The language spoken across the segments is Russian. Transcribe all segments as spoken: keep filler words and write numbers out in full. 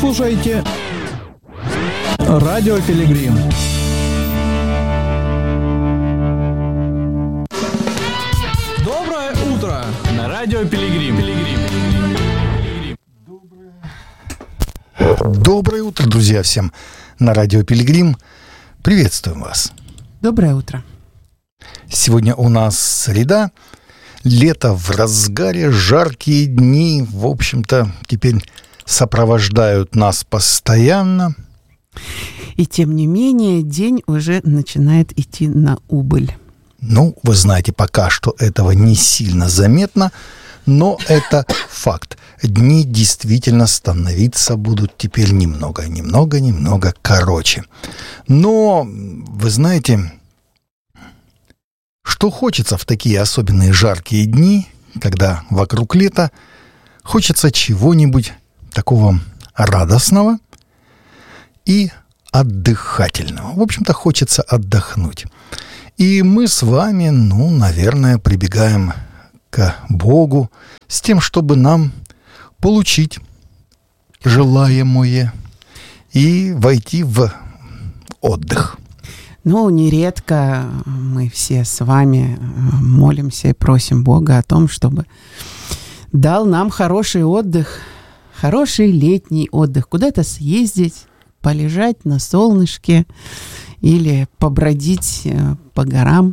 слушаете Радио Пилигрим. Доброе утро на Радио Пилигрим. Доброе утро, друзья, всем на Радио Пилигрим. Приветствуем вас. Доброе утро. Сегодня у нас среда, лето в разгаре, жаркие дни, в общем-то, теперь сопровождают нас постоянно. И тем не менее, день уже начинает идти на убыль. Ну, вы знаете, пока что этого не сильно заметно, но это факт. Дни действительно становиться будут теперь немного, немного, немного короче. Но, вы знаете, что хочется в такие особенные жаркие дни, когда вокруг лета, хочется чего-нибудь такого радостного и отдыхательного. В общем-то, хочется отдохнуть. И мы с вами, ну, наверное, прибегаем к Богу с тем, чтобы нам получить желаемое и войти в отдых. Ну, нередко мы все с вами молимся и просим Бога о том, чтобы дал нам хороший отдых, хороший летний отдых, куда-то съездить, полежать на солнышке или побродить по горам.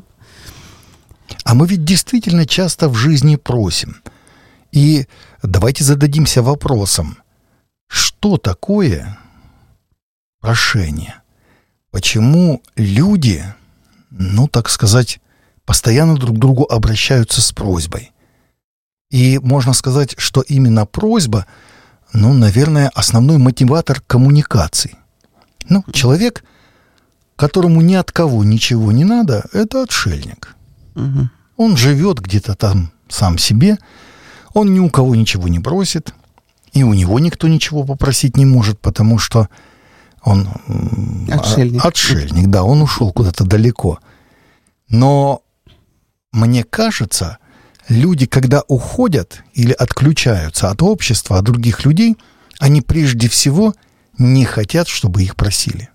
А мы ведь действительно часто в жизни просим. И давайте зададимся вопросом, что такое прошение? Почему люди, ну, так сказать, постоянно друг к другу обращаются с просьбой? И можно сказать, что именно просьба, ну, наверное, основной мотиватор коммуникаций. Ну, человек, которому ни от кого ничего не надо, это отшельник. Угу. Он живет где-то там сам себе, он ни у кого ничего не просит, и у него никто ничего попросить не может, потому что он отшельник. Отшельник, да, он ушел куда-то далеко. Но мне кажется, люди, когда уходят или отключаются от общества, от других людей, они прежде всего не хотят, чтобы их просили.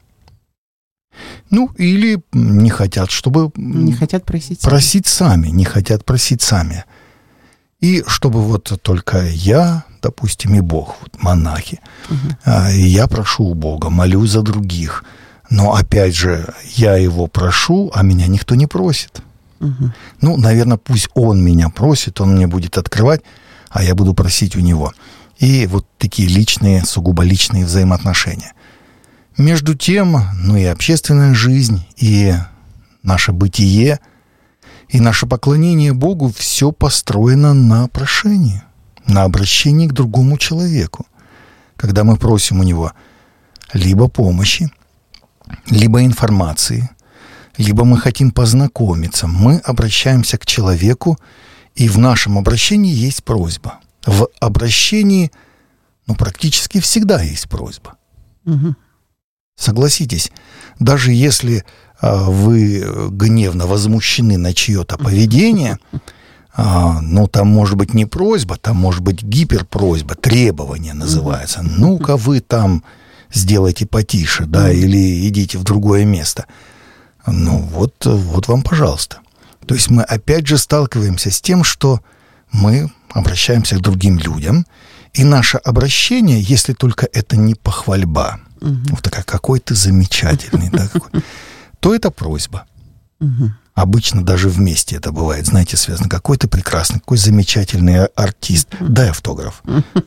Ну, или не хотят, чтобы... Не хотят просить сами. Просить сами, не хотят просить сами. И чтобы вот только я, допустим, и Бог, вот монахи, угу. и я прошу у Бога, молюсь за других. Но, опять же, я его прошу, а меня никто не просит. Угу. Ну, наверное, пусть он меня просит, он мне будет открывать, а я буду просить у него. И вот такие личные, сугубо личные взаимоотношения. Между тем, ну и общественная жизнь, и наше бытие, и наше поклонение Богу все построено на прошении, на обращении к другому человеку. Когда мы просим у него либо помощи, либо информации, либо мы хотим познакомиться, мы обращаемся к человеку, и в нашем обращении есть просьба. В обращении, ну, практически всегда есть просьба. Угу. Согласитесь, даже если а, вы гневно возмущены на чье-то поведение, а, ну, там может быть не просьба, там может быть гиперпросьба, требование называется. Ну-ка вы там сделайте потише, да, или идите в другое место. Ну, вот, вот вам, пожалуйста. То есть мы опять же сталкиваемся с тем, что мы обращаемся к другим людям, и наше обращение, если только это не похвальба, угу. вот такая, какой ты замечательный, да, какой, то это просьба. Угу. Обычно даже вместе это бывает, знаете, связано. Какой ты прекрасный, какой замечательный артист. Угу. Дай автограф.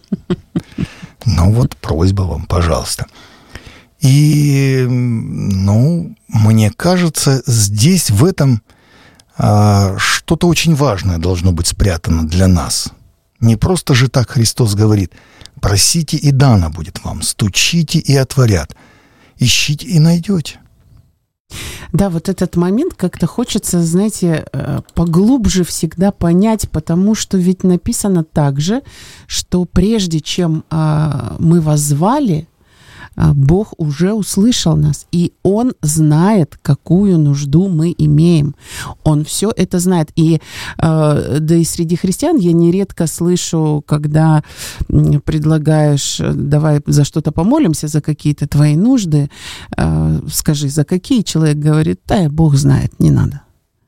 Ну вот просьба вам, пожалуйста. И, ну, мне кажется, здесь в этом а, что-то очень важное должно быть спрятано для нас. Не просто же так Христос говорит: просите, и дано будет вам, стучите, и отворят, ищите, и найдете. Да, вот этот момент как-то хочется, знаете, поглубже всегда понять, потому что ведь написано также, что прежде чем мы вас звали, Бог уже услышал нас, и Он знает, какую нужду мы имеем. Он все это знает. И да и среди христиан я нередко слышу, когда предлагаешь, давай за что-то помолимся, за какие-то твои нужды, скажи, за какие? Человек говорит, да, Бог знает, не надо.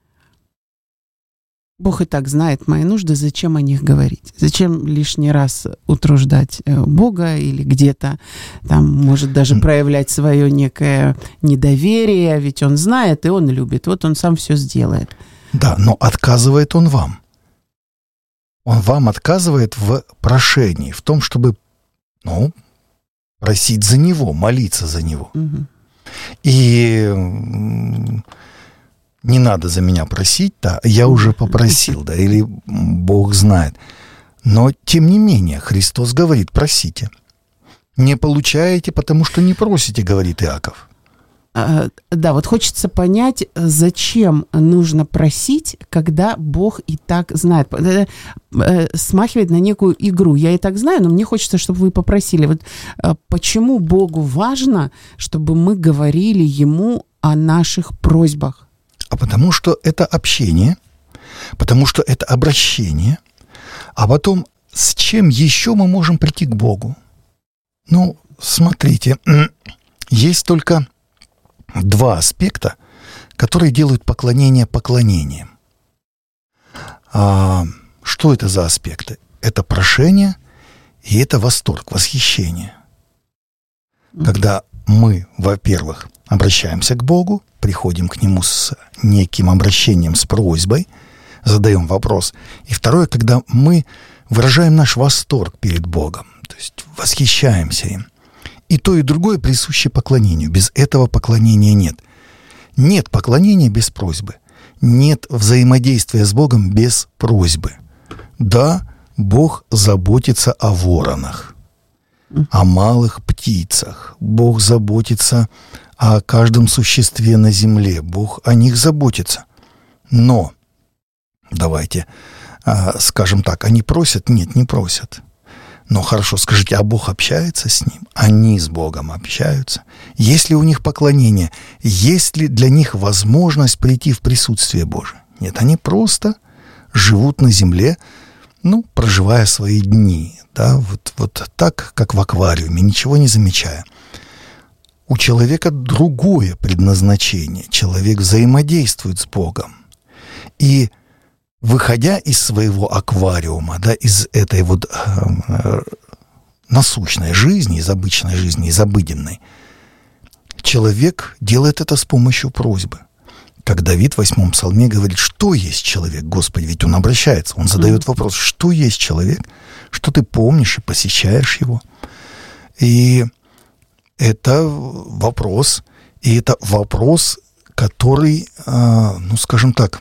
Бог и так знает мои нужды, зачем о них говорить? Зачем лишний раз утруждать Бога или где-то там, может, даже проявлять свое некое недоверие, ведь Он знает и Он любит, вот Он сам все сделает. Да, но отказывает Он вам. Он вам отказывает в прошении, в том, чтобы, ну, просить за Него, молиться за Него. Угу. И не надо за меня просить, да, я уже попросил, да, или Бог знает. Но, тем не менее, Христос говорит, просите. Не получаете, потому что не просите, говорит Иаков. А, да, вот хочется понять, зачем нужно просить, когда Бог и так знает. Смахивает на некую игру. Я и так знаю, но мне хочется, чтобы вы попросили. Вот почему Богу важно, чтобы мы говорили Ему о наших просьбах? А потому что это общение, потому что это обращение, а потом с чем еще мы можем прийти к Богу? Ну, смотрите, есть только два аспекта, которые делают поклонение поклонением. А что это за аспекты? Это прошение и это восторг, восхищение. Когда мы, во-первых, обращаемся к Богу, приходим к Нему с неким обращением, с просьбой, задаем вопрос. И второе, когда мы выражаем наш восторг перед Богом, то есть восхищаемся им. И то, и другое присуще поклонению. Без этого поклонения нет. Нет поклонения без просьбы. Нет взаимодействия с Богом без просьбы. Да, Бог заботится о воронах, о малых птицах. Бог заботится о каждом существе на земле. Бог о них заботится. Но, давайте э, скажем так, они просят? Нет, не просят. Но хорошо, скажите, а Бог общается с ним? Они с Богом общаются? Есть ли у них поклонение? Есть ли для них возможность прийти в присутствие Божие? Нет, они просто живут на земле, ну, проживая свои дни, да, вот, вот так, как в аквариуме, ничего не замечая. У человека другое предназначение. Человек взаимодействует с Богом. И выходя из своего аквариума, да, из этой вот э, насущной жизни, из обычной жизни, из обыденной, человек делает это с помощью просьбы. Как Давид в восьмом псалме говорит, что есть человек, Господи, ведь он обращается, он задает вопрос, что есть человек, что ты помнишь и посещаешь его. И это вопрос, и это вопрос, который, э, ну, скажем так,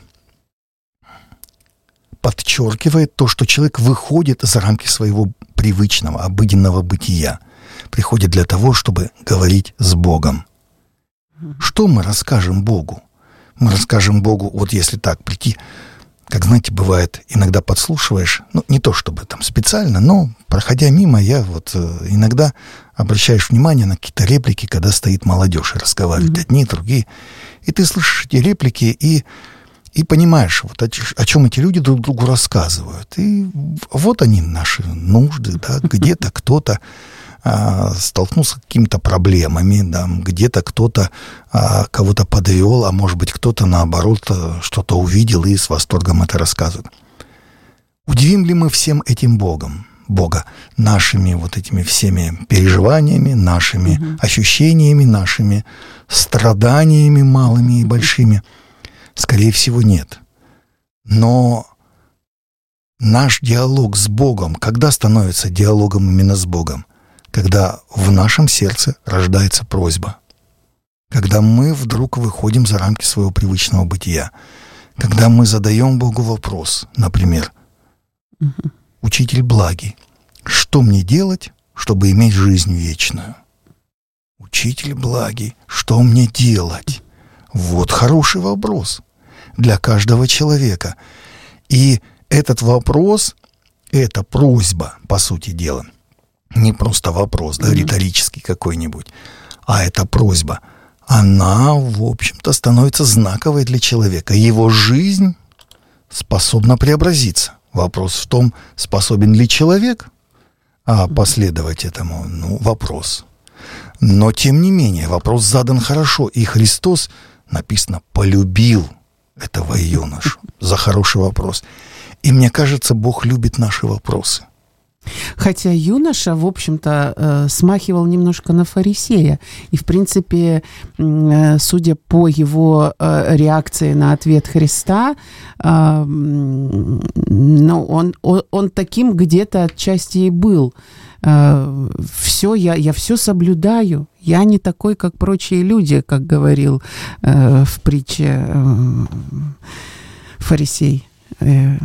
подчеркивает то, что человек выходит за рамки своего привычного, обыденного бытия, приходит для того, чтобы говорить с Богом. Что мы расскажем Богу? Мы расскажем Богу, вот если так прийти, как, знаете, бывает, иногда подслушиваешь, ну, не то чтобы там специально, но, проходя мимо, я вот э, иногда обращаешь внимание на какие-то реплики, когда стоит молодежь и разговаривают mm-hmm. одни, другие, и ты слышишь эти реплики, и И понимаешь, вот о, о чем эти люди друг другу рассказывают. И вот они, наши нужды, да, где-то кто-то а, столкнулся с какими-то проблемами, да, где-то кто-то а, кого-то подвел, а может быть кто-то наоборот что-то увидел и с восторгом это рассказывает. Удивим ли мы всем этим Богом, Бога, нашими вот этими всеми переживаниями, нашими угу. ощущениями, нашими страданиями малыми и большими? Скорее всего, нет. Но наш диалог с Богом, когда становится диалогом именно с Богом? Когда в нашем сердце рождается просьба. Когда мы вдруг выходим за рамки своего привычного бытия. Когда мы задаем Богу вопрос, например, угу. «Учитель благий, что мне делать, чтобы иметь жизнь вечную?» «Учитель благий, что мне делать?» Вот хороший вопрос для каждого человека. И этот вопрос, эта просьба, по сути дела, не просто вопрос, да, mm-hmm. риторический какой-нибудь, а это просьба, она, в общем-то, становится знаковой для человека. Его жизнь способна преобразиться. Вопрос в том, способен ли человек а последовать этому, ну, вопрос. Но, тем не менее, вопрос задан хорошо, и Христос, написано, полюбил этого юношу за хороший вопрос. И мне кажется, Бог любит наши вопросы. Хотя юноша, в общем-то, э, смахивал немножко на фарисея. И, в принципе, э, судя по его э, реакции на ответ Христа, э, ну, он, он, он таким где-то отчасти и был. Э, все, я, я все соблюдаю. Я не такой, как прочие люди, как говорил э, в притче э, фарисей. Э,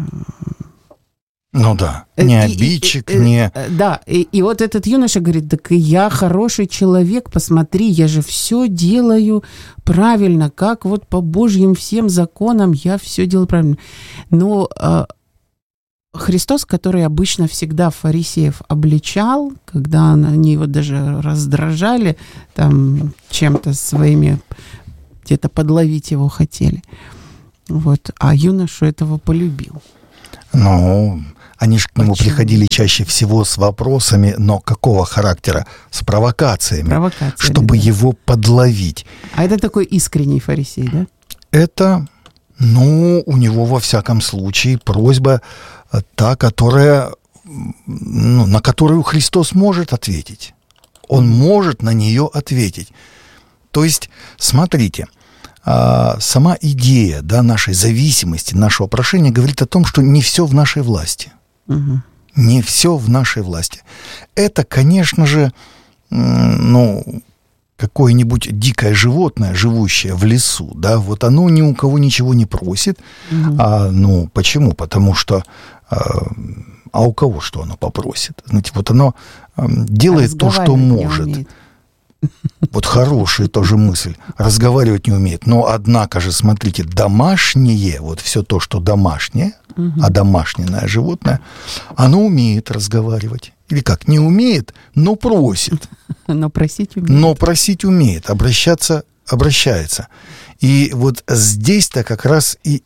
Ну да, не обидчик, и, и, не... Да, и, и вот этот юноша говорит, так я хороший человек, посмотри, я же все делаю правильно, как вот по Божьим всем законам я все делаю правильно. Но э, Христос, который обычно всегда фарисеев обличал, когда они его даже раздражали, там чем-то своими, где-то подловить его хотели, вот, а юношу этого полюбил. Ну... Они же к нему Почему? приходили чаще всего с вопросами, но какого характера? С провокациями, Провокациями, чтобы да. его подловить. А это такой искренний фарисей, да? Это, ну, у него во всяком случае просьба та, которая, ну, на которую Христос может ответить. Он может на нее ответить. То есть, смотрите, сама идея, да, нашей зависимости, нашего прошения говорит о том, что не все в нашей власти. Угу. Не все в нашей власти. Это, конечно же, ну, какое-нибудь дикое животное, живущее в лесу, да, вот оно ни у кого ничего не просит. Угу. А, ну, почему? Потому что а, а у кого что оно попросит? Знаете, вот оно а, делает то, что может. Вот хорошая тоже мысль. Разговаривать не умеет. Но, однако же, смотрите, домашнее, вот все то, что домашнее, угу. а домашнее животное, оно умеет разговаривать. Или как? Не умеет, но просит. Но просить умеет. Но просить умеет. Обращаться обращается. И вот здесь-то как раз и,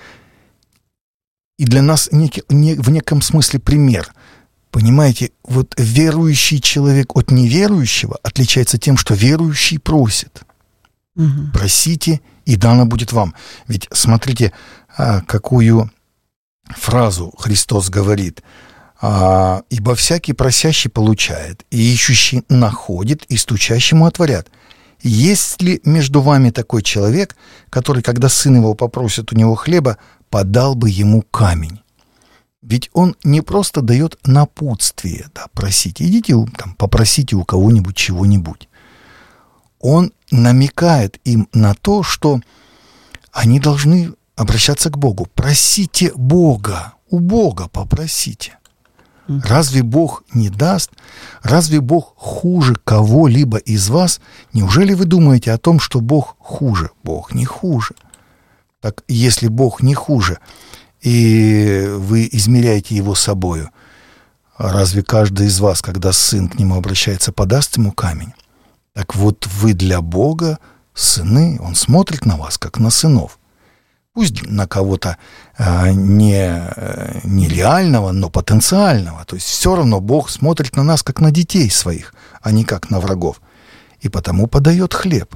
и для нас некий, не, в неком смысле пример. Понимаете, вот верующий человек от неверующего отличается тем, что верующий просит. Угу. Просите, и дано будет вам. Ведь смотрите, какую фразу Христос говорит. «Ибо всякий просящий получает, и ищущий находит, и стучащему отворят. Есть ли между вами такой человек, который, когда сын его попросит у него хлеба, подал бы ему камень?» Ведь он не просто дает напутствие, да, просите, идите, там, попросите у кого-нибудь чего-нибудь. Он намекает им на то, что они должны обращаться к Богу. Просите Бога, у Бога попросите. Разве Бог не даст? Разве Бог хуже кого-либо из вас? Неужели вы думаете о том, что Бог хуже? Бог не хуже. Так если Бог не хуже, и вы измеряете его собою, разве каждый из вас, когда сын к нему обращается, подаст ему камень? Так вот вы для Бога сыны, он смотрит на вас, как на сынов. Пусть на кого-то а, не, не реального, но потенциального. То есть все равно Бог смотрит на нас, как на детей своих, а не как на врагов. И потому подает хлеб.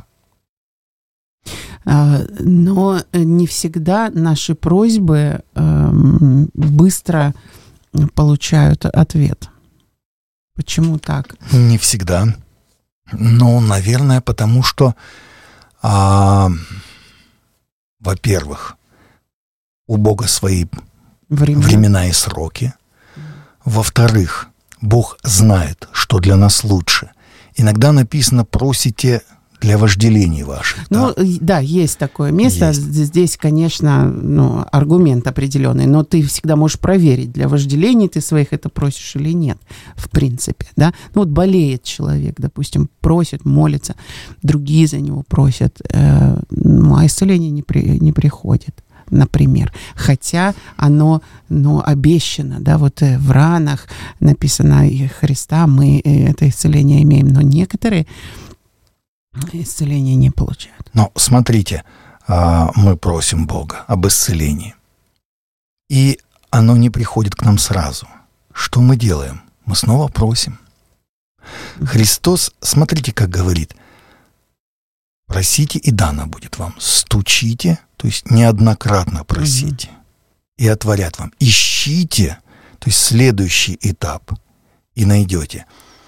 Но не всегда наши просьбы быстро получают ответ. Почему так? Не всегда. Ну, наверное, потому что, а, во-первых, у Бога свои времена. времена и сроки. Во-вторых, Бог знает, что для нас лучше. Иногда написано «просите для вожделений ваших». Ну, да, да, есть такое место. Есть. Здесь, конечно, ну, аргумент определенный, но ты всегда можешь проверить, для вожделений ты своих это просишь или нет, в принципе, да. Ну, вот болеет человек, допустим, просит, молится, другие за него просят, э, ну, а исцеление не, при, не приходит. например. Хотя оно, ну, обещано, да, вот в ранах написано Христа, мы это исцеление имеем, но некоторые исцеления не получают. Но смотрите, мы просим Бога об исцелении, и оно не приходит к нам сразу. Что мы делаем? Мы снова просим. Христос, смотрите, как говорит: просите, и дано будет вам. Стучите, то есть неоднократно просите, угу. и отворят вам. Ищите, то есть следующий этап, и найдете.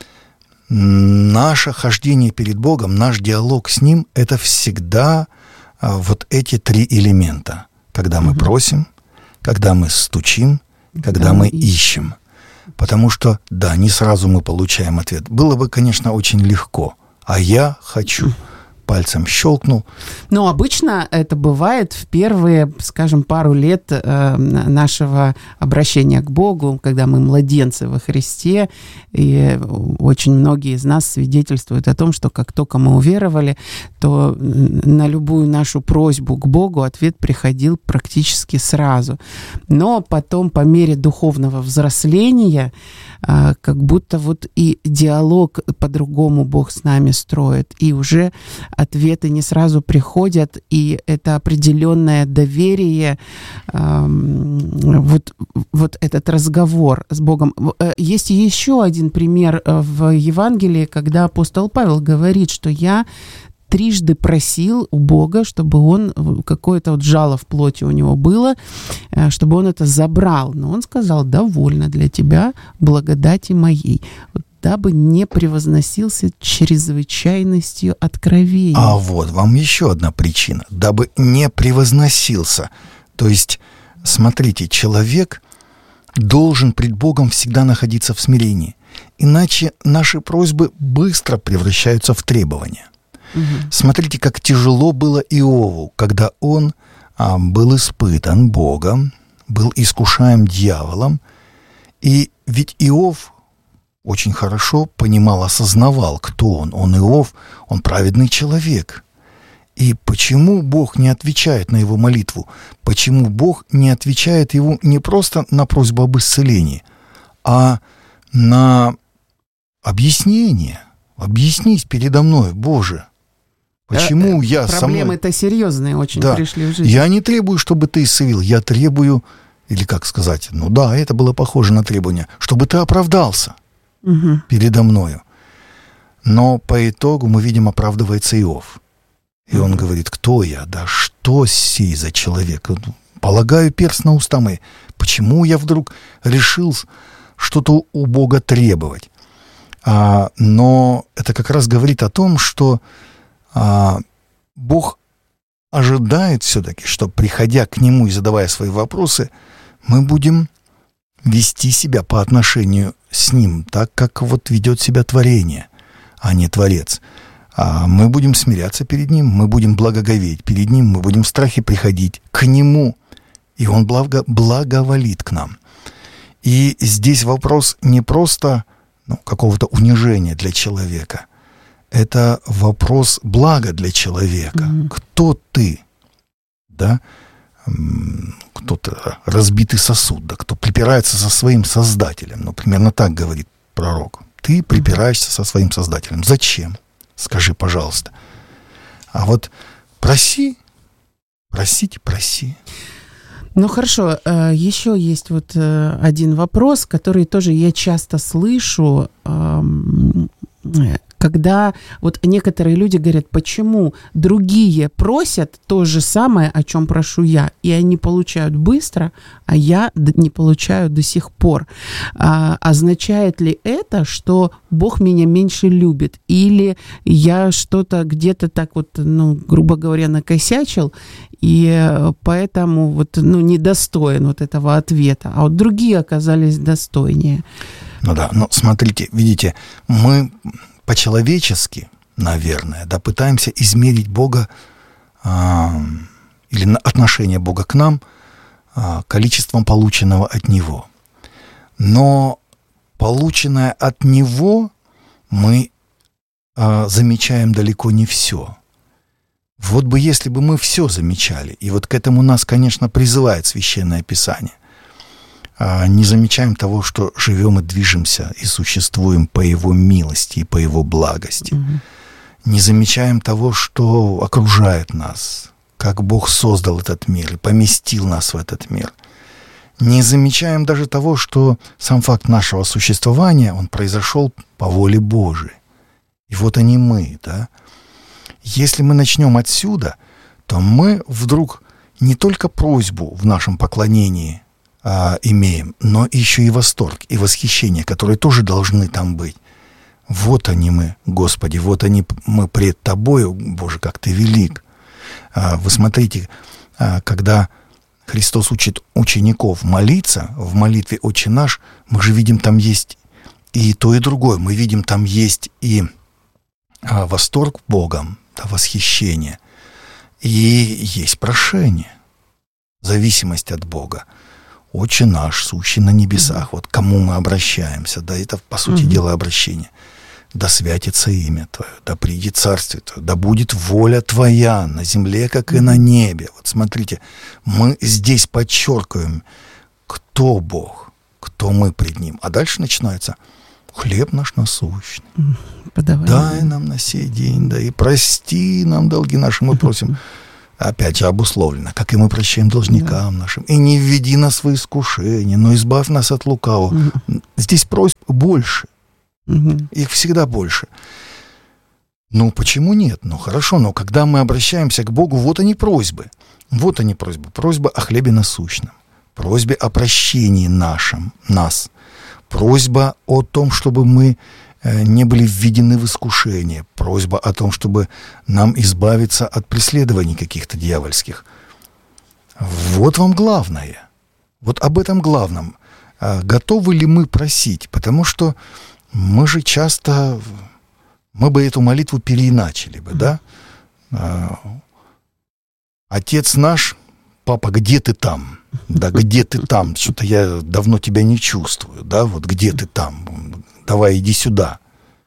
Наше хождение перед Богом, наш диалог с Ним — это всегда а, вот эти три элемента. Когда мы угу. просим, когда мы стучим, когда да, мы ищем. ищем. Потому что, да, не сразу мы получаем ответ. Было бы, конечно, очень легко. А я хочу. Пальцем щелкнул. Но обычно это бывает в первые, скажем, пару лет э, нашего обращения к Богу, когда мы младенцы во Христе, и очень многие из нас свидетельствуют о том, что как только мы уверовали, то на любую нашу просьбу к Богу ответ приходил практически сразу. Но потом, по мере духовного взросления, э, как будто вот и диалог по-другому Бог с нами строит, и уже ответы не сразу приходят, и это определенное доверие, эм, вот, вот этот разговор с Богом. Есть еще один пример в Евангелии, когда апостол Павел говорит, что я трижды просил у Бога, чтобы он, какое-то вот жало в плоти у него было, чтобы он это забрал. Но он сказал: довольно для тебя благодати моей, дабы не превозносился чрезвычайностью откровений. А вот вам еще одна причина. Дабы не превозносился. То есть, смотрите, человек должен пред Богом всегда находиться в смирении. Иначе наши просьбы быстро превращаются в требования. Угу. Смотрите, как тяжело было Иову, когда он а, был испытан Богом, был искушаем дьяволом. И ведь Иов очень хорошо понимал, осознавал, кто он. Он Иов, он праведный человек. И почему Бог не отвечает на его молитву? Почему Бог не отвечает ему не просто на просьбу об исцелении, а на объяснение? Объяснись передо мной, Боже. Почему а, я со мной... Проблемы-то серьезные очень да. пришли в жизнь. Я не требую, чтобы ты исцелил. Я требую, или как сказать, ну да, это было похоже на требование, чтобы ты оправдался угу. передо мною. Но по итогу мы видим, оправдывается Иов. И он говорит: кто я? Да что сей за человек? Полагаю перст на уста мои. Почему я вдруг решил что-то у Бога требовать? А, но это как раз говорит о том, что а, Бог ожидает все-таки, что, приходя к Нему и задавая свои вопросы, мы будем вести себя по отношению с Ним так, как вот ведет себя творение, а не Творец. А мы будем смиряться перед Ним, мы будем благоговеть перед Ним, мы будем в страхе приходить к Нему, и Он благо, благоволит к нам. И здесь вопрос не просто ну, какого-то унижения для человека, это вопрос блага для человека. Mm-hmm. Кто ты? Да? Кто-то разбитый сосуд, да, кто припирается со своим Создателем. Ну, примерно так говорит пророк. Ты припираешься со своим Создателем. Зачем? Скажи, пожалуйста. А вот проси, просите, проси. Ну, хорошо. Еще есть вот один вопрос, который тоже я часто слышу, когда вот некоторые люди говорят: почему другие просят то же самое, о чем прошу я, и они получают быстро, а я не получаю до сих пор. А, означает ли это, что Бог меня меньше любит? Или я что-то где-то так вот, ну, грубо говоря, накосячил, и поэтому вот, ну, недостоин вот этого ответа, а вот другие оказались достойнее? Ну да, но смотрите, видите, мы по-человечески, наверное, да, пытаемся измерить Бога э, или отношение Бога к нам э, количеством полученного от Него. Но полученное от Него мы э, замечаем далеко не все. Вот бы если бы мы все замечали, и вот к этому нас, конечно, призывает Священное Писание, не замечаем того, что живем и движемся, и существуем по Его милости и по Его благости. Mm-hmm. Не замечаем того, что окружает нас, как Бог создал этот мир и поместил нас в этот мир. Не замечаем даже того, что сам факт нашего существования, он произошел по воле Божией. И вот они мы, да. Если мы начнем отсюда, то мы вдруг не только просьбу в нашем поклонении а, имеем, но еще и восторг, и восхищение, которые тоже должны там быть. Вот они мы, Господи, вот они мы пред Тобою, Боже, как Ты велик. А, вы смотрите, а, когда Христос учит учеников молиться, в молитве «Отче наш», мы же видим, там есть и то, и другое. Мы видим, там есть и а, восторг Богом, да, восхищение, и есть прошение, зависимость от Бога. «Отче наш, сущий на небесах», вот к кому мы обращаемся, да, это, по сути mm-hmm. дела, обращение. «Да святится имя Твое, да придет царствие Твое, да будет воля Твоя на земле, как и на небе». Вот смотрите, мы здесь подчеркиваем, кто Бог, кто мы пред Ним. А дальше начинается «Хлеб наш насущный, подавай дай нам на сей день, да и прости нам долги наши». Мы просим, опять же, обусловлено, как и мы прощаем должникам да. нашим. «И не введи нас в искушение, но избавь нас от лукавого». Угу. Здесь просьб больше. Угу. Их всегда больше. Ну, почему нет? Ну, хорошо, но когда мы обращаемся к Богу, вот они просьбы. Вот они просьбы. Просьба о хлебе насущном. Просьбе о прощении нашем, нас. Просьба о том, чтобы мы не были введены в искушение. Просьба о том, чтобы нам избавиться от преследований каких-то дьявольских. Вот вам главное. Вот об этом главном. Готовы ли мы просить? Потому что мы же часто, мы бы эту молитву переиначили бы, да? Отец наш, папа, где ты там? Да, где ты там? Что-то я давно тебя не чувствую, да? Вот где ты там? Давай, иди сюда.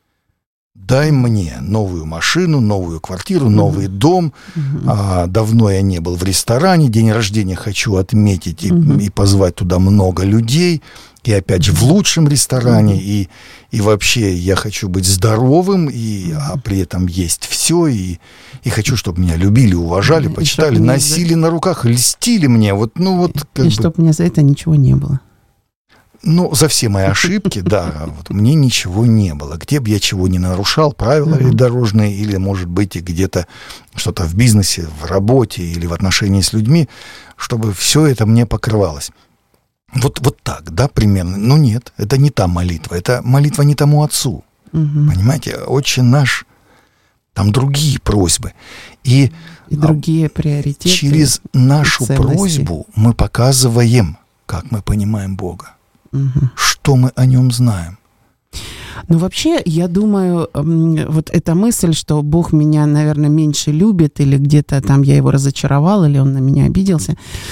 Дай мне новую машину, новую квартиру, новый mm-hmm. дом. Mm-hmm. А, давно я не был в ресторане, день рождения хочу отметить и, mm-hmm. и позвать туда много людей. И опять же в лучшем ресторане, mm-hmm. и, и вообще я хочу быть здоровым, и, mm-hmm. а при этом есть все, и, и хочу, чтобы меня любили, уважали, mm-hmm. почитали, носили за... на руках, льстили мне. Вот, ну, вот, и бы... чтобы мне за это ничего не было. Ну, за все мои ошибки, да, вот мне ничего не было. Где бы я чего не нарушал, правила mm-hmm. дорожные, или, может быть, и где-то что-то в бизнесе, в работе или в отношении с людьми, чтобы все это мне покрывалось. Вот, вот так, да, примерно. Но нет, это не та молитва, это молитва не тому Отцу. Mm-hmm. Понимаете, Отче наш, там другие просьбы. И, и другие приоритеты. Через нашу просьбу мы показываем, как мы понимаем Бога. Угу. Что мы о нем знаем? Ну, вообще, я думаю, вот эта мысль, что Бог меня, наверное, меньше любит, или где-то там я его разочаровал, или он на меня обиделся,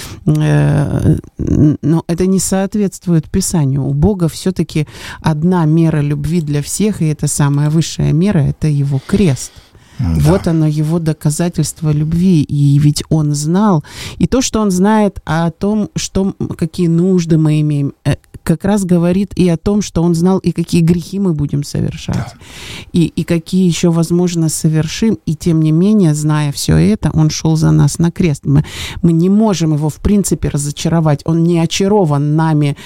но это не соответствует Писанию. У Бога все-таки одна мера любви для всех, и это самая высшая мера, это его крест. Да. Вот оно, его доказательство любви. И ведь он знал. И то, что он знает о том, что, какие нужды мы имеем, как раз говорит и о том, что он знал, и какие грехи мы будем совершать. Да. И, и какие еще, возможно, совершим. И тем не менее, зная все это, он шел за нас на крест. Мы, мы не можем его, в принципе, разочаровать. Он не очарован нами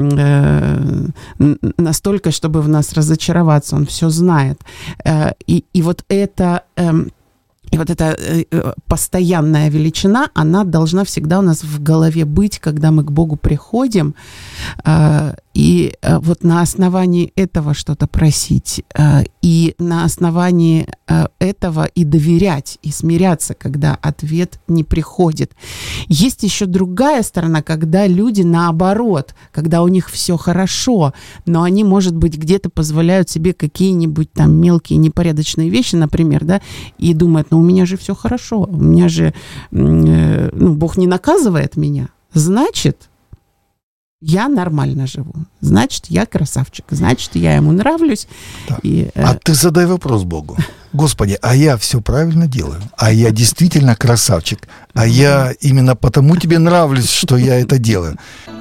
э, настолько, чтобы в нас разочароваться. Он все знает. Э, и, и вот это... И вот эта постоянная величина, она должна всегда у нас в голове быть, когда мы к Богу приходим, и вот на основании этого что-то просить, и на основании этого и доверять, и смиряться, когда ответ не приходит. Есть еще другая сторона, когда люди наоборот, когда у них все хорошо, но они, может быть, где-то позволяют себе какие-нибудь там мелкие непорядочные вещи, например, да, и думают, ну, у меня же все хорошо, у меня же, ну, Бог не наказывает меня, значит, я нормально живу. Значит, я красавчик. Значит, я ему нравлюсь. Да. И, э... А ты задай вопрос Богу. Господи, а я все правильно делаю? А я действительно красавчик? А я именно потому тебе нравлюсь, что я это делаю?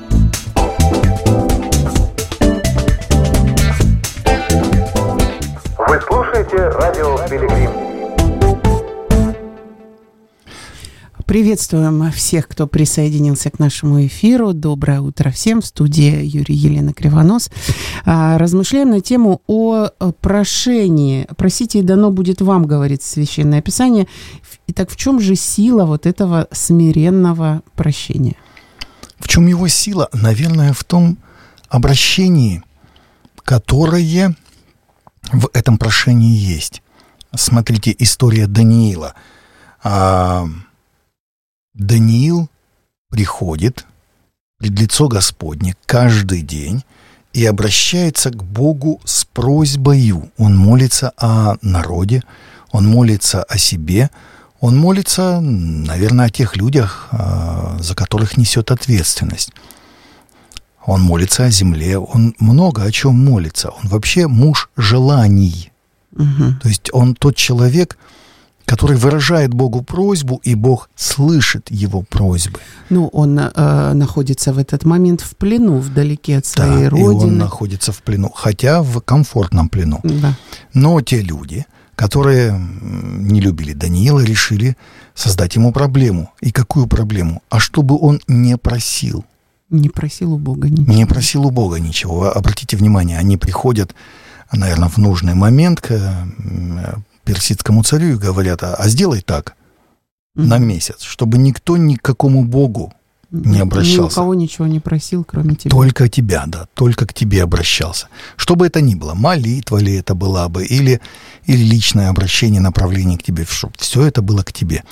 Вы слушаете радио Пилигрим. Приветствуем всех, кто присоединился к нашему эфиру. Доброе утро всем. В студии Юрий, Елена Кривонос. Размышляем на тему о прошении. Просите, и дано будет вам, говорит Священное Писание. Итак, в чем же сила вот этого смиренного прощения? В чем его сила? Наверное, в том обращении, которое в этом прошении есть. Смотрите, история Даниила. Даниил приходит пред лицо Господне каждый день и обращается к Богу с просьбою. Он молится о народе, он молится о себе, он молится, наверное, о тех людях, за которых несет ответственность. Он молится о земле, он много о чем молится. Он вообще муж желаний. Угу. То есть он тот человек, который выражает Богу просьбу, и Бог слышит его просьбы. Ну, он э, находится в этот момент в плену, вдалеке от своей да, родины. И он находится в плену, хотя в комфортном плену. Да. Но те люди, которые не любили Даниила, решили создать ему проблему. И какую проблему? А чтобы он не просил. Не просил у Бога ничего. Не просил у Бога ничего. Обратите внимание, они приходят, наверное, в нужный момент к персидскому царю и говорят: а, а сделай так mm-hmm. на месяц, чтобы никто ни к какому Богу не обращался. Ни у кого ничего не просил, кроме тебя. Только тебя, да, только к тебе обращался. Что бы это ни было, молитва ли это была бы, или, или личное обращение, направление к тебе, чтобы все это было к тебе.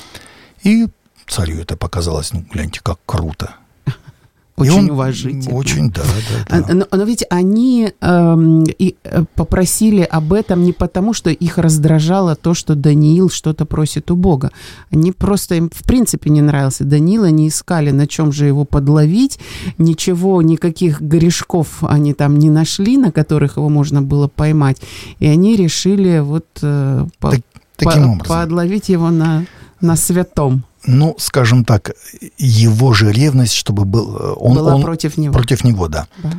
И царю это показалось, ну, гляньте, как круто. Очень он, уважительно. Очень, да, да, да. Но, но ведь они эм, и попросили об этом не потому, что их раздражало то, что Даниил что-то просит у Бога. Они просто, им в принципе не нравился Даниил, они искали, на чем же его подловить. Ничего, никаких грешков они там не нашли, на которых его можно было поймать. И они решили вот э, по, так, таким по, подловить его на, на святом. Ну, скажем так, его же ревность, чтобы был... Он, была он, против него. Против него, да. да.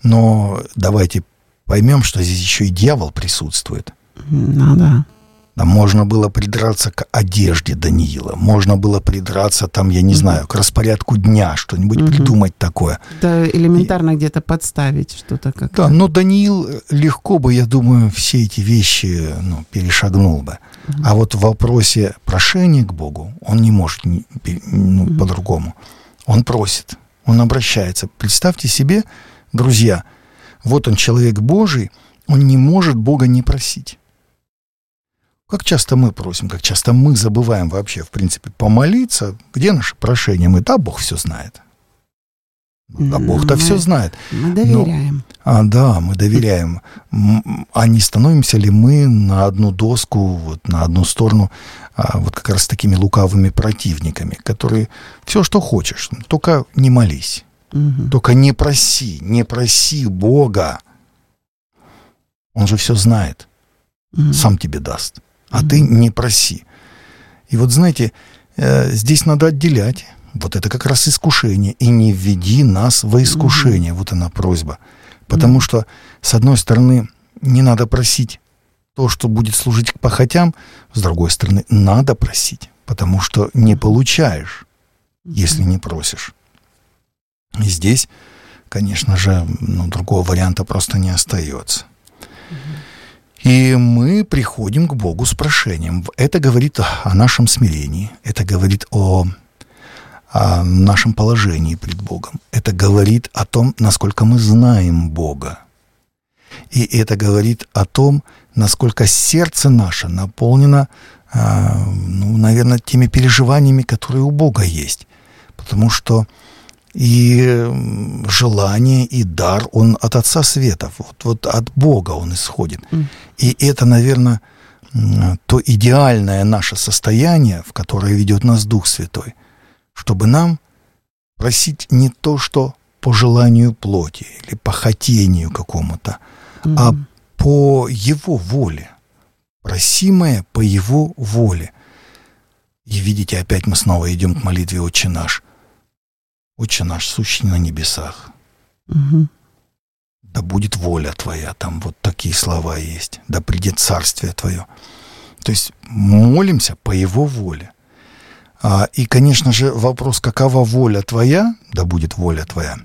Но давайте поймем, что здесь еще и дьявол присутствует. Ну, да. Да, можно было придраться к одежде Даниила, можно было придраться, там, я не mm-hmm. знаю, к распорядку дня, что-нибудь mm-hmm. придумать такое. Да, элементарно и... где-то подставить что-то как-то. Да, но Даниил легко бы, я думаю, все эти вещи ну, перешагнул бы. Mm-hmm. А вот в вопросе прошения к Богу он не может ну, mm-hmm. по-другому. Он просит, он обращается. Представьте себе, друзья, вот он человек Божий, он не может Бога не просить. Как часто мы просим, как часто мы забываем вообще, в принципе, помолиться. Где наше прошение? Мы, да, Бог все знает. Да, Бог-то мы, все знает. Мы доверяем. Но, а, да, мы доверяем. А не становимся ли мы на одну доску, вот, на одну сторону, а, вот как раз такими лукавыми противниками, которые все, что хочешь, только не молись. Угу. Только не проси, не проси Бога. Он же все знает. Угу. Сам тебе даст. А mm-hmm. ты не проси. И вот знаете, э, здесь надо отделять. Вот это как раз искушение. И не введи нас во искушение. Mm-hmm. Вот она просьба. Потому mm-hmm. что, с одной стороны, не надо просить то, что будет служить к похотям. С другой стороны, надо просить. Потому что не получаешь, mm-hmm. если не просишь. И здесь, конечно же, ну, другого варианта просто не остается. Mm-hmm. И мы приходим к Богу с прошением. Это говорит о нашем смирении, это говорит о, о нашем положении пред Богом. Это говорит о том, насколько мы знаем Бога. И это говорит о том, насколько сердце наше наполнено, ну, наверное, теми переживаниями, которые у Бога есть. Потому что и желание, и дар, он от Отца Света, вот, вот от Бога он исходит. Mm. И это, наверное, то идеальное наше состояние, в которое ведет нас Дух Святой, чтобы нам просить не то, что по желанию плоти или по хотению какому-то, Мгм. а по Его воле, просимое по Его воле. И видите, опять мы снова идем к молитве «Отче наш». «Отче наш, сущий на небесах, Мгм. да будет воля Твоя». Там вот такие слова есть. «Да придет царствие Твое». То есть молимся по Его воле. А, и, конечно же, вопрос, какова воля Твоя, да будет воля Твоя,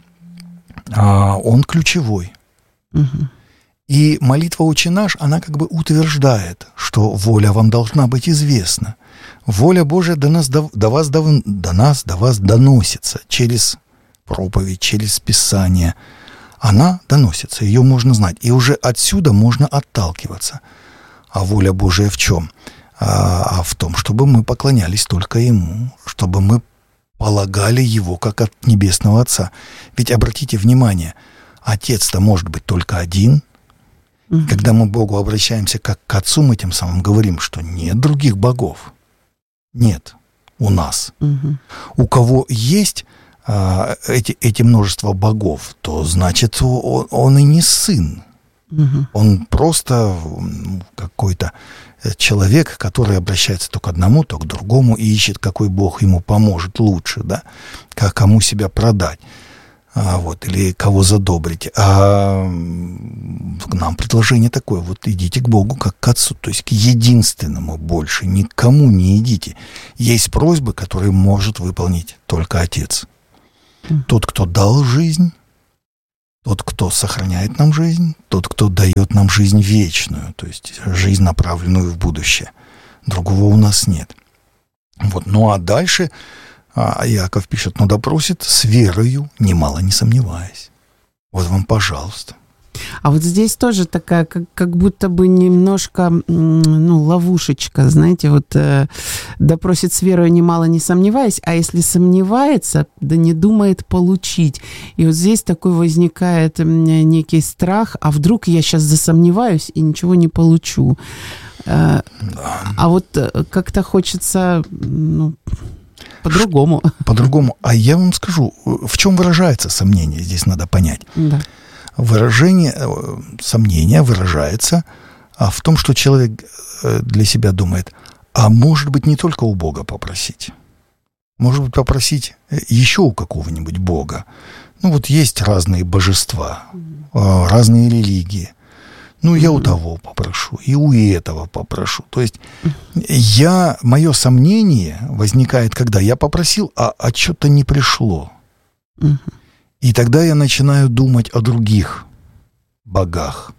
а, он ключевой. Мгм. И молитва «Отче наш», она как бы утверждает, что воля вам должна быть известна. Воля Божия до нас, до, до вас, до, до нас, до вас доносится через проповедь, через Писание. Она доносится, ее можно знать. И уже отсюда можно отталкиваться. А воля Божия в чем? А, а в том, чтобы мы поклонялись только Ему, чтобы мы полагали Его как от Небесного Отца. Ведь обратите внимание, Отец-то может быть только один. Мгм. Когда мы к Богу обращаемся как к Отцу, мы тем самым говорим, что нет других богов. Нет у нас. Мгм. У кого есть а, эти, эти множество богов, то значит он, он и не сын. Мгм. Он просто м, какой-то человек, который обращается то к одному, то к другому и ищет, какой бог ему поможет лучше, да, как кому себя продать. А, вот, или кого задобрить. А м, нам предложение такое: вот идите к Богу как к Отцу, то есть к единственному, больше никому не идите. Есть просьбы, которые может выполнить только Отец. Тот, кто дал жизнь, тот, кто сохраняет нам жизнь, тот, кто дает нам жизнь вечную, то есть жизнь, направленную в будущее. Другого у нас нет. Вот. Ну а дальше а, Иаков пишет: «Но да просит с верою, немало не сомневаясь». Вот вам, пожалуйста. А вот здесь тоже такая, как, как будто бы немножко, м, ну, ловушечка, знаете, вот э, да просит с верой, немало не сомневаясь, а если сомневается, да не думает получить. И вот здесь такой возникает м, некий страх, а вдруг я сейчас засомневаюсь и ничего не получу. Э, Да. А вот э, как-то хочется, ну, по-другому. По-другому. А я вам скажу, в чем выражается сомнение, здесь надо понять. Да. Выражение, э, сомнение выражается а, в том, что человек э, для себя думает: а может быть, не только у Бога попросить. Может быть, попросить э, еще у какого-нибудь Бога. Ну, вот есть разные божества, э, разные религии. Ну, я у того попрошу, и у этого попрошу. То есть я, мое сомнение возникает, когда я попросил, а, а что-то не пришло. Мгм. И тогда я начинаю думать о других богах.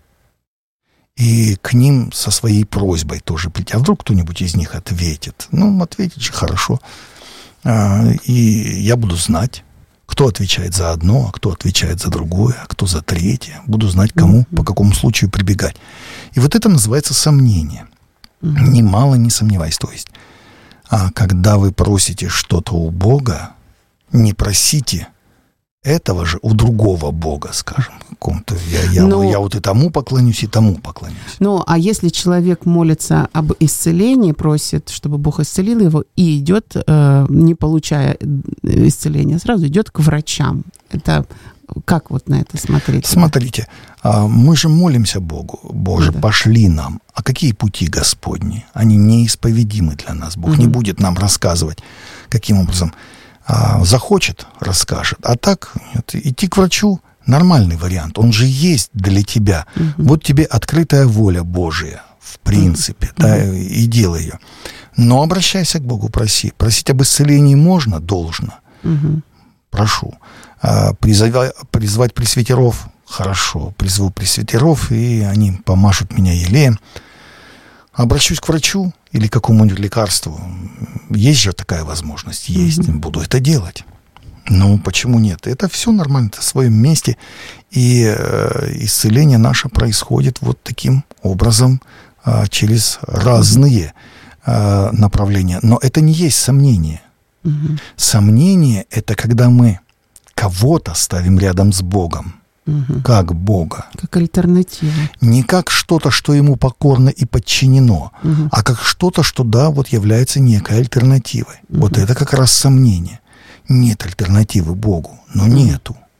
И к ним со своей просьбой тоже прийти. А вдруг кто-нибудь из них ответит? Ну, ответит же хорошо. А, и я буду знать, кто отвечает за одно, а кто отвечает за другое, а кто за третье. Буду знать, кому, по какому случаю прибегать. И вот это называется сомнение. Немало не сомневаясь. То есть, а когда вы просите что-то у Бога, не просите этого же у другого Бога, скажем, каком-то. Я, я, Но- я вот и тому поклонюсь, и тому поклонюсь. Ну, а если человек молится об исцелении, просит, чтобы Бог исцелил его, и идет, э, не получая исцеления, сразу идет к врачам. Это как вот на это смотреть? Смотрите, а, мы же молимся Богу: Боже, Да. пошли нам. А какие пути Господни? Они неисповедимы для нас. Бог не Мгм. будет нам рассказывать, каким образом. А, захочет, расскажет. А так, нет, идти к врачу — нормальный вариант. Он же есть для тебя. Мгм. Вот тебе открытая воля Божия, в принципе, да, и делай ее. Но обращайся к Богу, проси. Просить об исцелении можно, должно. Мгм. Прошу. А, призова- призвать пресвитеров — хорошо. Призову пресвитеров, и они помашут меня елеем. Обращусь к врачу или к какому-нибудь лекарству. Есть же такая возможность? Есть. Мгм. Буду это делать. Ну, почему нет? Это все нормально, это в своем месте. И э, исцеление наше происходит вот таким образом, э, через разные э, направления. Но это не есть сомнение. Мгм. Сомнение — это когда мы кого-то ставим рядом с Богом, Мгм. как Бога. Как альтернатива. Не как что-то, что ему покорно и подчинено, Мгм. а как что-то, что, да, вот является некой альтернативой. Вот это как раз сомнение. Нет альтернативы Богу, но нету.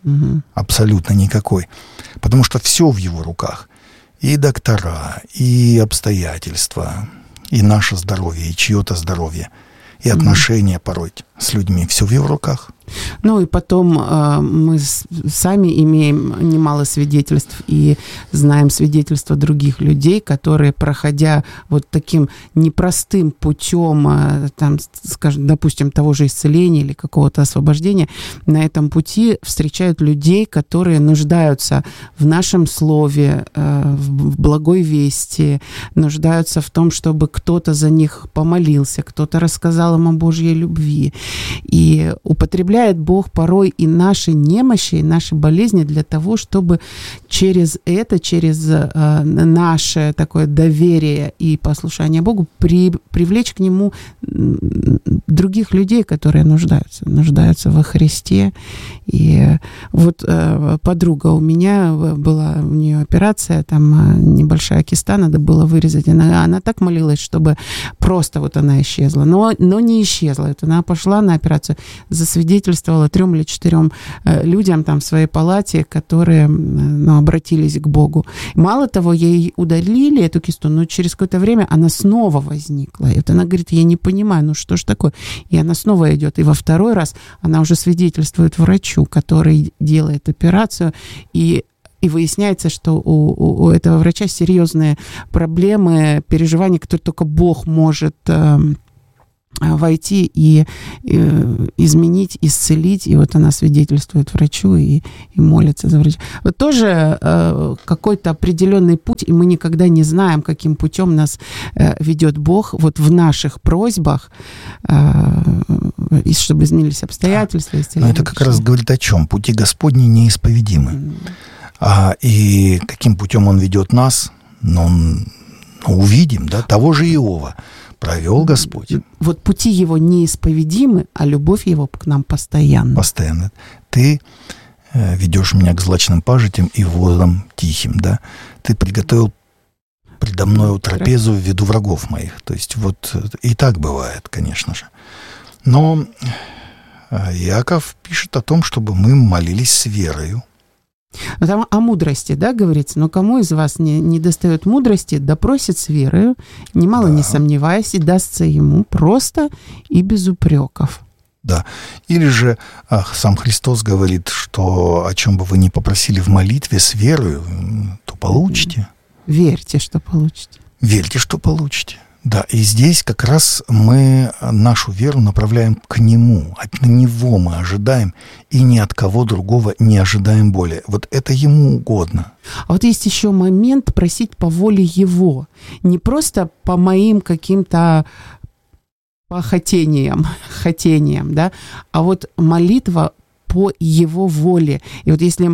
Угу. Абсолютно никакой. Потому что все в его руках. И доктора, и обстоятельства, и наше здоровье, и чье-то здоровье, и отношения угу. порой с людьми. Все в его руках. Ну и потом э, мы с, сами имеем немало свидетельств и знаем свидетельства других людей, которые, проходя вот таким непростым путем, э, там, скажем, допустим, того же исцеления или какого-то освобождения, на этом пути встречают людей, которые нуждаются в нашем слове, э, в благой вести, нуждаются в том, чтобы кто-то за них помолился, кто-то рассказал им о Божьей любви. И употребляя Бог порой и наши немощи, и наши болезни для того, чтобы через это, через э, наше такое доверие и послушание Богу при, привлечь к Нему других людей, которые нуждаются, нуждаются во Христе. И вот э, подруга у меня была, у нее операция, там небольшая киста, надо было вырезать. Она, она так молилась, чтобы просто вот она исчезла. Но, но не исчезла. Это она пошла на операцию, засвидетельствовала трем или четырем э, людям там в своей палате, которые ну, обратились к Богу. Мало того, ей удалили эту кисту, но через какое-то время она снова возникла. И вот она говорит, я не понимаю, ну что ж такое? И она снова идет. И во второй раз она уже свидетельствует врачу, который делает операцию, и И выясняется, что у, у, у этого врача серьезные проблемы, переживания, которые только Бог может э, войти и э, изменить, исцелить. И вот она свидетельствует врачу и, и молится за врача. Вот тоже э, какой-то определенный путь, и мы никогда не знаем, каким путем нас э, ведет Бог вот в наших просьбах, э, и чтобы изменились обстоятельства. Но это как раз говорит о чем? Пути Господни неисповедимы. Mm. А, и каким путем он ведет нас, ну, ну, увидим, да, того же Иова провел Господь. Вот пути его неисповедимы, а любовь его к нам постоянна. Постоянно. Ты э, ведешь меня к злачным пажитям и водам тихим, да. Ты приготовил предо мною трапезу в виду врагов моих. То есть вот и так бывает, конечно же. Но Иаков пишет о том, чтобы мы молились с верою. Но там о мудрости, да, говорится. Но кому из вас не, не достает мудрости, допросит с верою, немало да. не сомневаясь, и дастся ему просто и без упреков. Да. Или же ах, сам Христос говорит, что о чем бы вы ни попросили в молитве с верою, то получите. Верьте, что получите. Верьте, что получите. Да, и здесь как раз мы нашу веру направляем к Нему. От Него мы ожидаем, и ни от кого другого не ожидаем более. Вот это Ему угодно. А вот есть еще момент просить по воле Его. Не просто по моим каким-то по хотениям, хотениям, да, а вот молитва по Его воле. И вот если,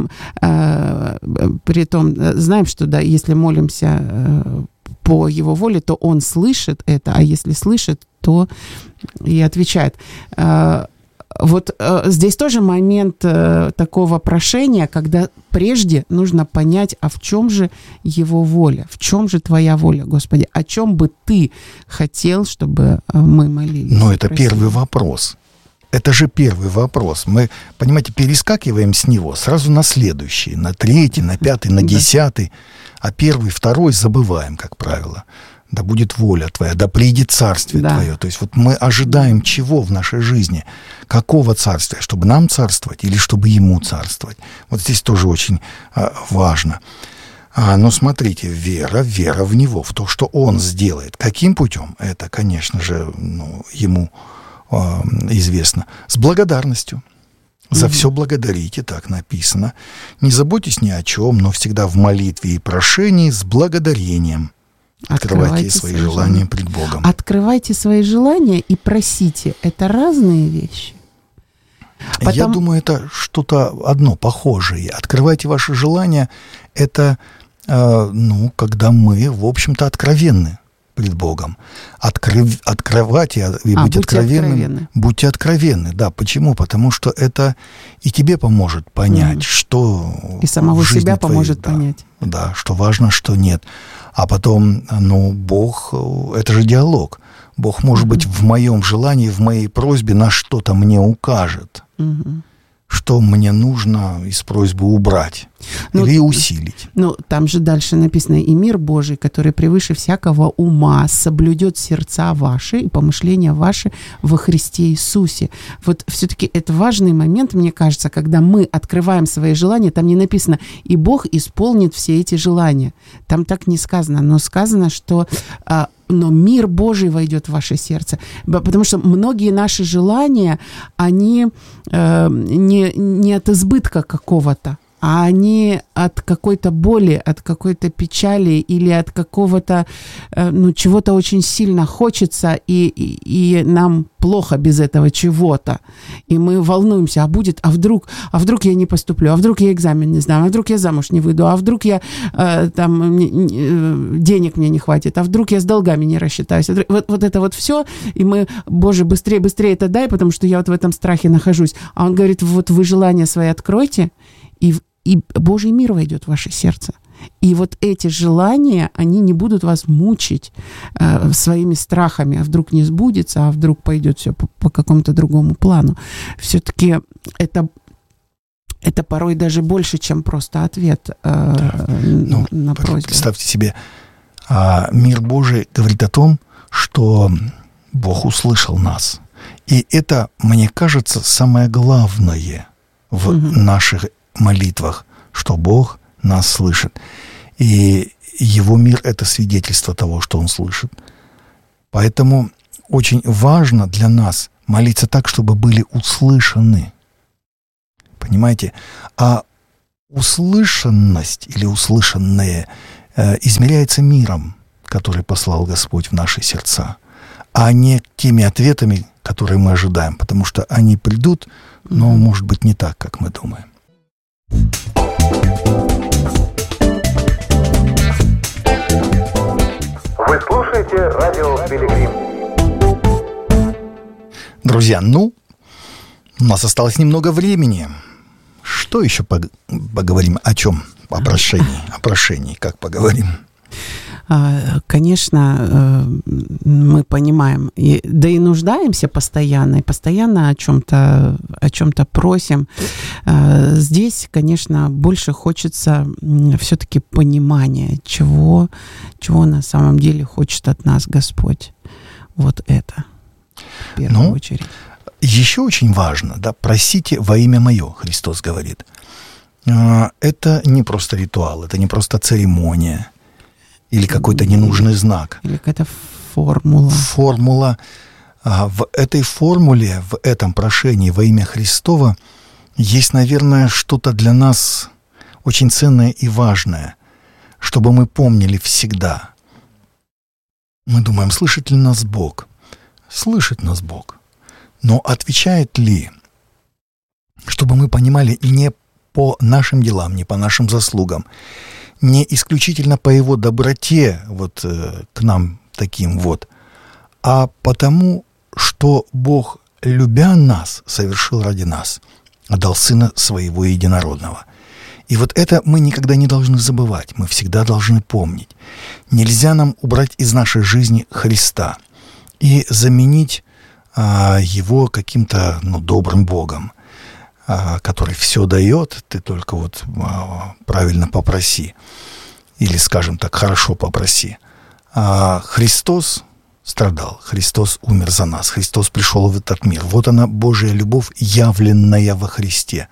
э, при том, знаем, что, да, если молимся э, по Его воле, то Он слышит это, а если слышит, то и отвечает. Э, вот э, здесь тоже момент э, такого прошения, когда прежде нужно понять, а в чем же Его воля, в чем же Твоя воля, Господи, о чем бы Ты хотел, чтобы мы молились. Но это просили. Первый вопрос. Это же первый вопрос. Мы, понимаете, перескакиваем с него сразу на следующий, на третий, на пятый, на десятый, а первый, второй забываем, как правило. Да будет воля Твоя, да придет царствие да. Твое. То есть вот мы ожидаем чего в нашей жизни? Какого царствия? Чтобы нам царствовать или чтобы Ему царствовать? Вот здесь тоже очень а, важно. А, но смотрите, вера, вера в Него, в то, что Он сделает. Каким путем? Это, конечно же, ну, Ему а, известно. С благодарностью. За mm-hmm. все благодарите, так написано. Не заботьтесь ни о чем, но всегда в молитве и прошении с благодарением. Открывайте, Открывайте свои желания, желания пред Богом. Открывайте свои желания и просите. Это разные вещи. Потом... Я думаю, это что-то одно похожее. Открывайте ваши желания. Это, э, ну, когда мы, в общем-то, откровенны пред Богом. Открыв, открывайте и а, быть откровенным. Откровенны. Будьте откровенны, да. Почему? Потому что это и тебе поможет понять, mm. что и самого в жизни себя твоей, поможет да, понять. Да, что важно, что нет. А потом, ну, Бог, это же диалог. Бог, может mm-hmm. быть, в моем желании, в моей просьбе на что-то мне укажет. Mm-hmm. что мне нужно из просьбы убрать ну, или усилить. Ну, там же дальше написано: «И мир Божий, который превыше всякого ума, соблюдет сердца ваши и помышления ваши во Христе Иисусе». Вот все-таки это важный момент, мне кажется, когда мы открываем свои желания. Там не написано: «И Бог исполнит все эти желания». Там так не сказано, но сказано, что а, но мир Божий войдет в ваше сердце. Потому что многие наши желания, они э, не, не от избытка какого-то, а они от какой-то боли, от какой-то печали или от какого-то, э, ну, чего-то очень сильно хочется, и, и, и нам плохо без этого чего-то. И мы волнуемся: а будет, а вдруг, а вдруг я не поступлю, а вдруг я экзамен не сдам, а вдруг я замуж не выйду, а вдруг я э, там э, денег мне не хватит, а вдруг я с долгами не рассчитаюсь. Вот, вот это вот все, и мы: Боже, быстрее, быстрее это дай, потому что я вот в этом страхе нахожусь. А он говорит: вот вы желания свои откройте, и, и Божий мир войдет в ваше сердце. И вот эти желания, они не будут вас мучить э, своими страхами, а вдруг не сбудется, а вдруг пойдет все по, по какому-то другому плану. Все-таки это, это порой даже больше, чем просто ответ э, ну, на просьбу. Представьте себе, а, мир Божий говорит о том, что Бог услышал нас. И это, мне кажется, самое главное в угу. наших молитвах, что Бог нас слышит. И Его мир — это свидетельство того, что Он слышит. Поэтому очень важно для нас молиться так, чтобы были услышаны. Понимаете? А услышанность или услышанное э, измеряется миром, который послал Господь в наши сердца, а не теми ответами, которые мы ожидаем, потому что они придут, но, может быть, не так, как мы думаем. Вы слушаете радио Пилигрим. Друзья, ну, у нас осталось немного времени. Что еще поговорим? О чем? О прошении. О прошении, как поговорим? Конечно, мы понимаем, и, да и нуждаемся постоянно, и постоянно о чем-то, о чем-то просим. Здесь, конечно, больше хочется все-таки понимания, чего, чего на самом деле хочет от нас Господь. Вот это, в первую ну, очередь. Еще очень важно, да, просите во имя мое, Христос говорит. Это не просто ритуал, это не просто церемония, или какой-то ненужный знак. Или какая-то формула. Формула. В этой формуле, в этом прошении во имя Христова есть, наверное, что-то для нас очень ценное и важное, чтобы мы помнили всегда. Мы думаем, слышит ли нас Бог? Слышит нас Бог. Но отвечает ли? Чтобы мы понимали не по нашим делам, не по нашим заслугам, не исключительно по Его доброте вот э, к нам таким вот, а потому, что Бог, любя нас, совершил ради нас, отдал Сына Своего Единородного. И вот это мы никогда не должны забывать, мы всегда должны помнить. Нельзя нам убрать из нашей жизни Христа и заменить а, Его каким-то ну, добрым Богом, а, который все дает, ты только вот а, правильно попроси. Или, скажем так, хорошо попроси. А Христос страдал, Христос умер за нас, Христос пришел в этот мир. Вот она, Божья любовь, явленная во Христе.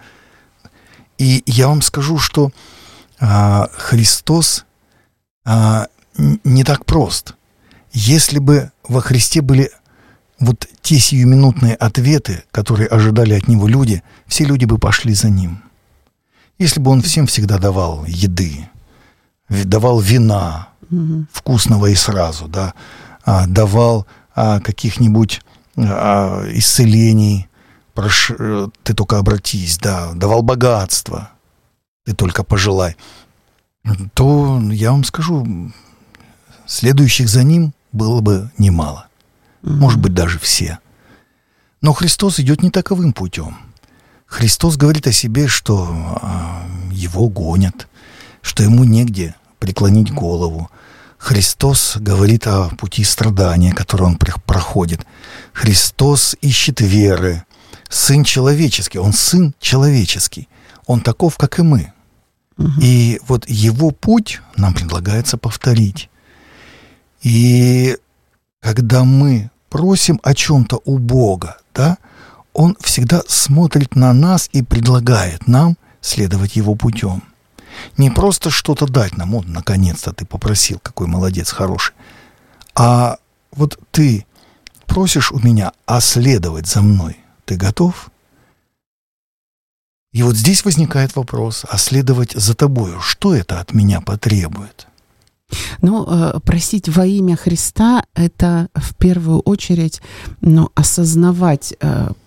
И я вам скажу, что а, Христос а, не так прост. Если бы во Христе были вот те сиюминутные ответы, которые ожидали от Него люди, все люди бы пошли за Ним. Если бы Он всем всегда давал еды, давал вина, угу. вкусного и сразу, да, а, давал а, каких-нибудь а, исцелений, прош... ты только обратись, да, давал богатство, ты только пожелай, то я вам скажу, следующих за Ним было бы немало. Угу. Может быть, даже все. Но Христос идет не таковым путем. Христос говорит о себе, что а, Его гонят, что Ему негде преклонить голову. Христос говорит о пути страдания, который Он проходит. Христос ищет веры, Сын человеческий, Он сын человеческий. Он таков, как и мы. Угу. И вот Его путь нам предлагается повторить. И когда мы просим о чем-то у Бога, да, Он всегда смотрит на нас и предлагает нам следовать Его путем. Не просто что-то дать нам, вот, наконец-то ты попросил, какой молодец, хороший, а вот ты просишь у меня, а следовать за мной ты готов? И вот здесь возникает вопрос, а следовать за тобою, что это от меня потребует? Ну, просить во имя Христа — это в первую очередь, ну, осознавать,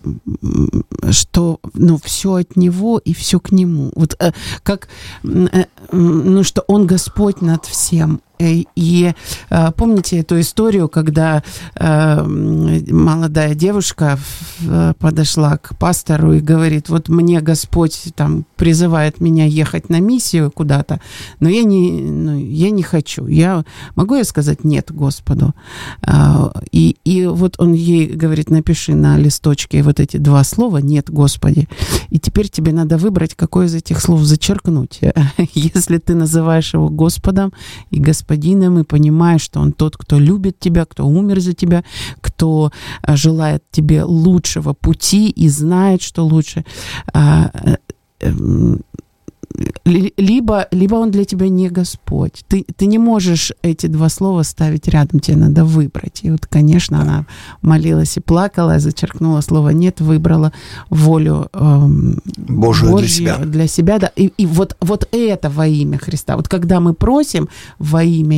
что, ну, все от Него и все к Нему. Вот как, ну, что Он Господь над всем. И э, помните эту историю, когда э, молодая девушка э, подошла к пастору и говорит: вот мне Господь там призывает меня ехать на миссию куда-то, но я не, ну, я не хочу. Я, могу я сказать нет Господу? Э, и, и вот он ей говорит: напиши на листочке вот эти два слова «нет Господи». И теперь тебе надо выбрать, какое из этих слов зачеркнуть. Если ты называешь его Господом и Господом, Господином, и понимаешь, что Он тот, кто любит тебя, кто умер за тебя, кто желает тебе лучшего пути и знает, что лучше. Либо, либо Он для тебя не Господь. Ты, ты не можешь эти два слова ставить рядом, тебе надо выбрать. И вот, конечно, она молилась и плакала, зачеркнула слово «нет», выбрала волю эм, Божию, Божью для себя. Для себя, да. И, и вот, вот это во имя Христа. Вот когда мы просим во имя